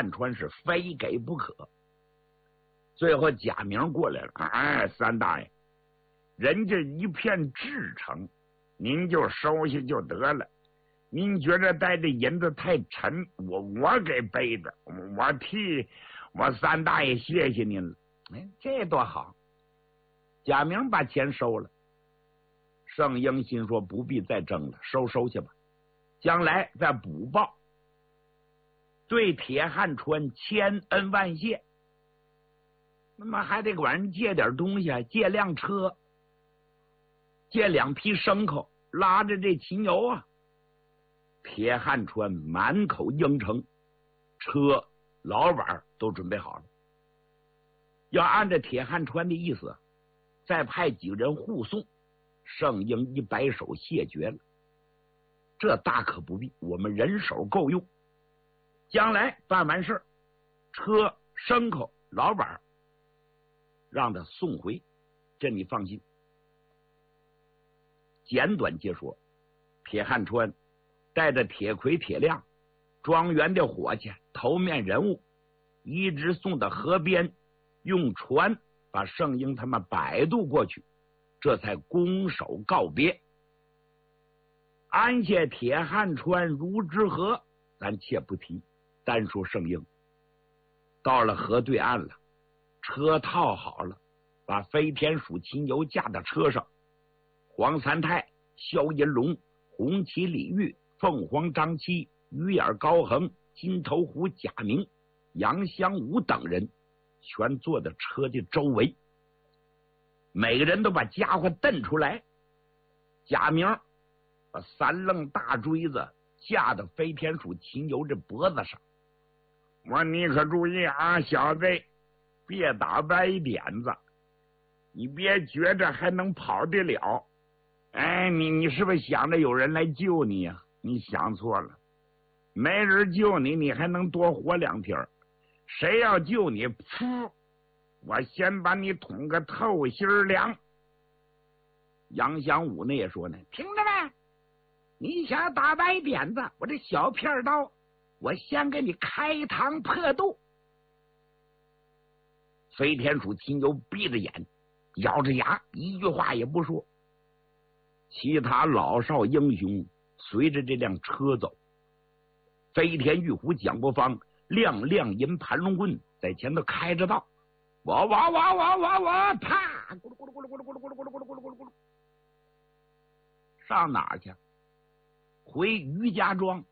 汉川是非给不可。最后贾明过来了，哎，三大爷，人家一片至诚，您就收下就得了。您觉得带着银子太沉，我给背着，我替我三大爷谢谢您了。哎，这多好！贾明把钱收了。盛英心说不必再争了，收去吧，将来再补报。对铁汉川千恩万谢。那么还得管人借点东西，借辆车，借2匹牲口，拉着这秦油啊。铁汉川满口应承，车老板都准备好了。要按照铁汉川的意思，再派几个人护送。盛英一摆手谢绝了，这大可不必，我们人手够用。将来办完事，车牲口老板让他送回，这你放心。简短截说，铁汉川带着铁魁铁亮庄园的伙计头面人物，一直送到河边，用船把盛英他们摆渡过去，这才拱手告别。安下铁汉川如之河，咱且不提，单说盛英。到了河对岸了，车套好了，把飞天鼠秦油架到车上。黄三泰、萧银龙、红旗李煜、凤凰张七、鱼眼高恒、金头虎贾明、杨香武等人全坐在车的周围，每个人都把家伙瞪出来。贾明把3愣大锥子架到飞天鼠秦油这脖子上，我说你可注意啊，小子，别打歪点子，你别觉着还能跑得了。哎，你是不是想着有人来救你呀？你想错了，没人救你，你还能多活2天。谁要救你，噗，我先把你捅个透心凉。杨祥武呢也说呢，听着没？你想打歪点子，我这小片刀，我先给你开膛破肚。飞天鼠秦油闭着眼，咬着牙，一句话也不说。其他老少英雄随着这辆车走，飞天玉虎蒋伯方亮银盘龙棍在前头开着道，哇，啪，咕噜咕噜咕噜咕噜咕噜咕噜咕噜咕噜咕噜咕噜咕噜，上哪儿去？回于家庄。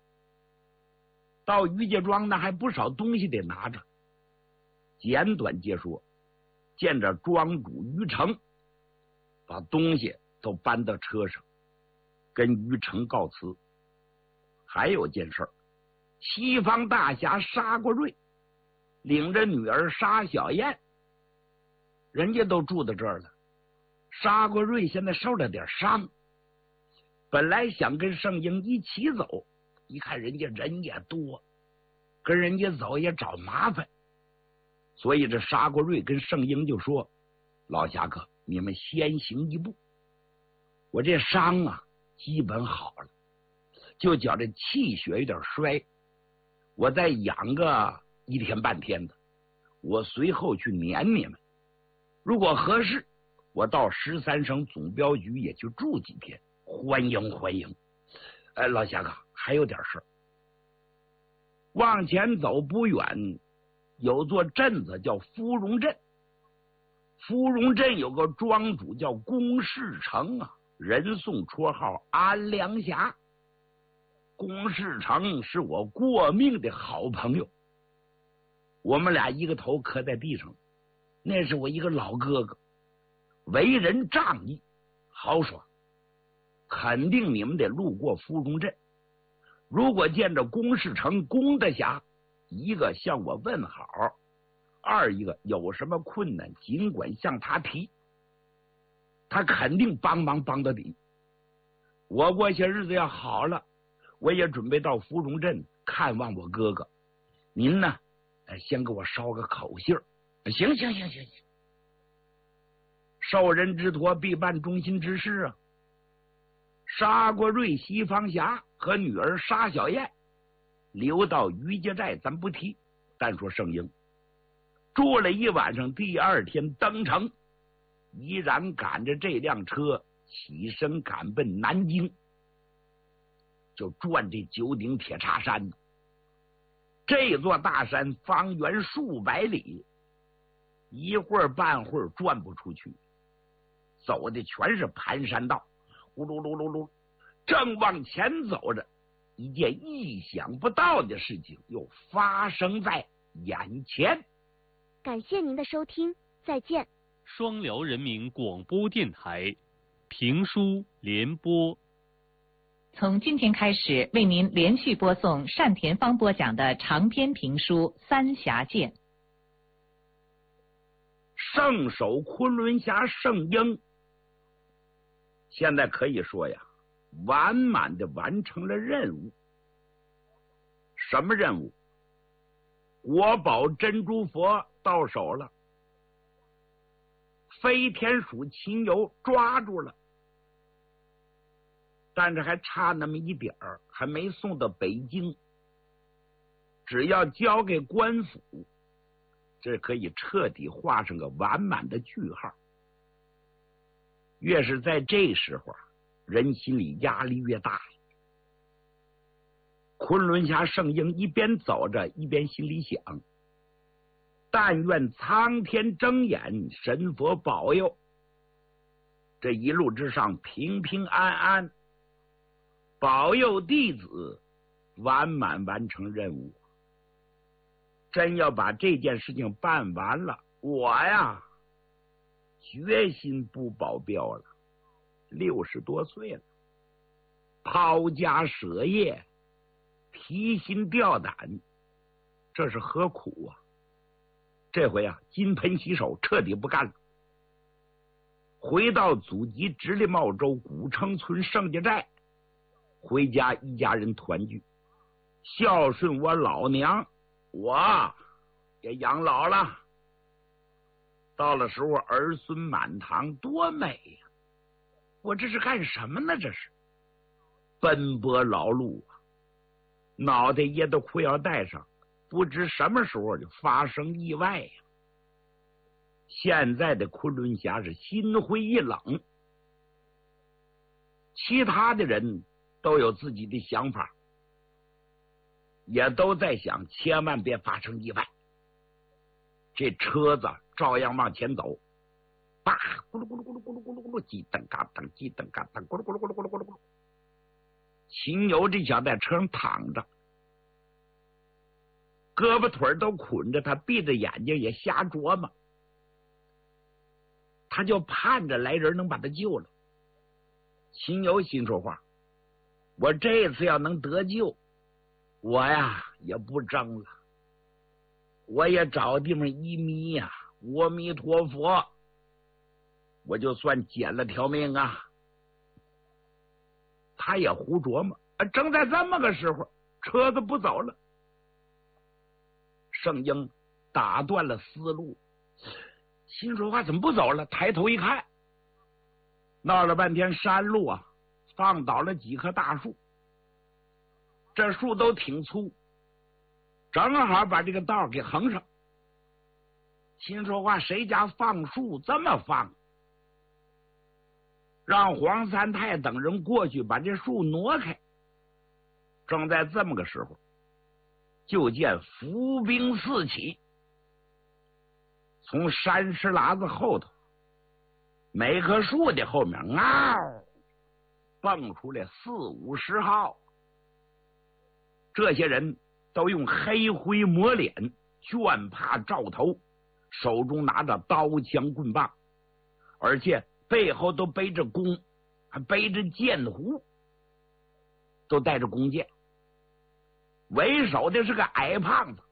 到于家庄那还不少东西得拿着。简短截说，见着庄主于成，把东西都搬到车上，跟于成告辞。还有件事儿，西方大侠沙国瑞领着女儿沙小燕，人家都住到这儿了。沙国瑞现在受了点伤，本来想跟盛英一起走，一看人家人也多，跟人家走也找麻烦，所以这沙国瑞跟盛英就说，老侠客，你们先行一步，我这伤啊基本好了，就觉着气血有点衰，我再养个1天半天的，我随后去撵你们，如果合适，我到13省总镖局也去住几天，欢迎欢迎。老侠客，还有点事儿。往前走不远，有座镇子叫芙蓉镇，芙蓉镇有个庄主叫龚世成啊，人送绰号安良侠。龚世成是我过命的好朋友，我们俩一个头磕在地上，那是我一个老哥哥，为人仗义豪爽，肯定你们得路过芙蓉镇，如果见着龚世成龚大侠，一个向我问好，二一个有什么困难尽管向他提，他肯定帮忙帮到底。我过些日子要好了，我也准备到芙蓉镇看望我哥哥，您呢先给我捎个口信儿。行，受人之托必办忠心之事啊。沙国瑞、西方侠和女儿沙小燕留到于家寨咱不提， 但说圣婴住了一晚上，第二天登城，依然赶着这辆车起身赶奔南京，就转这九鼎铁叉山。这座大山方圆数百里，一会儿半会儿转不出去，走的全是盘山道，呼噜噜噜噜。正往前走着，一件意想不到的事情又发生在眼前。 感谢您的收听，再见。 双辽人民广播电台评书联播， 从今天开始为您连续播送单田芳播讲的长篇评书《三峡剑》。 圣手昆仑侠圣婴现在可以说呀，完满的完成了任务。什么任务？国宝珍珠佛到手了，飞天鼠秦游抓住了，但是还差那么一点儿，还没送到北京。只要交给官府，这可以彻底画上个完满的句号。越是在这时候，人心里压力越大。昆仑侠圣婴一边走着，一边心里想：但愿苍天睁眼，神佛保佑，这一路之上平平安安，保佑弟子完满完成任务。真要把这件事情办完了，我呀决心不保镖了。60多岁了，抛家舍业，提心吊胆，这是何苦啊？这回啊，金盆洗手，彻底不干了。回到祖籍直隶茂州古城村盛家寨，回家一家人团聚，孝顺我老娘，我也养老了。到了时候儿孙满堂，多美呀！我这是干什么呢？这是奔波劳碌啊，脑袋掖到裤腰带上，不知什么时候就发生意外呀。现在的昆仑侠是心灰意冷，其他的人都有自己的想法，也都在想千万别发生意外。这车子照样往前走，叭，咕噜咕噜咕噜咕噜咕噜咕噜，叽噔嘎噔，叽噔嘎噔，咕噜咕噜咕噜咕噜咕噜咕噜。秦牛这小子在车上躺着，胳膊腿都捆着，他闭着眼睛也瞎琢磨，他就盼着来人能把他救了。秦牛心说话：我这次要能得救，我呀也不争了，我也找地方一迷呀，阿弥陀佛，我就算捡了条命啊。他也胡琢磨，正在这么个时候，车子不走了。圣婴打断了思路，心说话怎么不走了？抬头一看，闹了半天山路啊，放倒了几棵大树，这树都挺粗，正好把这个道给横上。心说话，谁家放树这么放？让黄三太等人过去把这树挪开。正在这么个时候，就见伏兵四起，从山石喇子后头，每棵树的后面蹦出来40、50号。这些人都用黑灰抹脸，绢帕罩头，手中拿着刀枪棍棒，而且背后都背着弓，还背着箭壶，都带着弓箭。为首的是个矮胖子，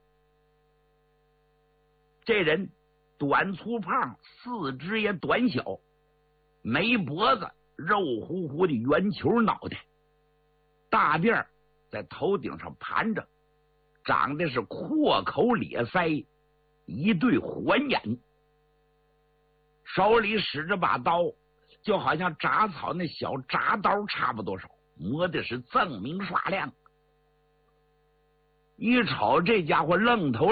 这人短粗胖，四肢也短小，没脖子，肉乎乎的圆球脑袋，大辫儿在头顶上盘着，长得是阔口咧腮，一对环眼，手里使着把刀，就好像铡草那小铡刀差不多少，磨的是锃明刷亮。一瞅这家伙愣头